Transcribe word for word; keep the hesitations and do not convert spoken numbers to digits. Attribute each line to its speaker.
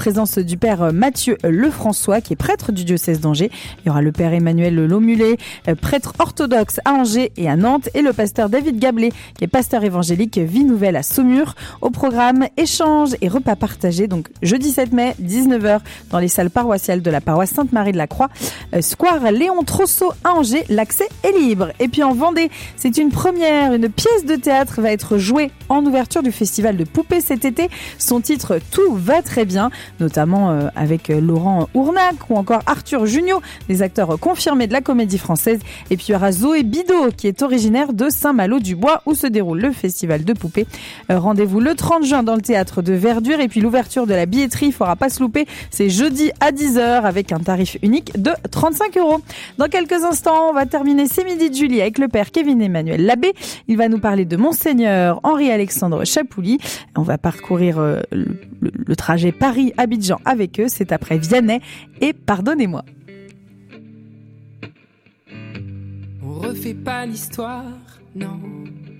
Speaker 1: Présence du père Mathieu Lefrançois, qui est prêtre du diocèse d'Angers. Il y aura le père Emmanuel Lomulet, prêtre orthodoxe à Angers et à Nantes, et le pasteur David Gablé, qui est pasteur évangélique Vie Nouvelle à Saumur. Au programme, échanges et repas partagés, donc jeudi sept mai, dix-neuf heures, dans les salles paroissiales de la paroisse Sainte-Marie de la Croix, square Léon Trosso à Angers. L'accès est libre. Et puis en Vendée, c'est une première, une pièce de théâtre va être jouée en ouverture du festival de poupées cet été. Son titre « Tout va très bien », notamment euh, avec Laurent Ournac ou encore Arthur Junio, des acteurs confirmés de la comédie française. Et puis il y aura Zoé Bidot, qui est originaire de Saint-Malo-du-Bois, où se déroule le festival de poupées. Euh, rendez-vous le trente juin dans le théâtre de Verdure. Et puis l'ouverture de la billetterie, il ne faudra pas se louper, c'est jeudi à dix heures avec un tarif unique de trente-cinq euros. Dans quelques instants, on va terminer ces midis de Julie avec le père Kevin Emmanuel Labbé. Il va nous parler de Monseigneur Henri-Alexandre Chapouli. On va parcourir euh, le, le, le trajet Paris-Abidjan avec eux. C'est après Vianney et Pardonnez-moi.
Speaker 2: On refait pas l'histoire, non.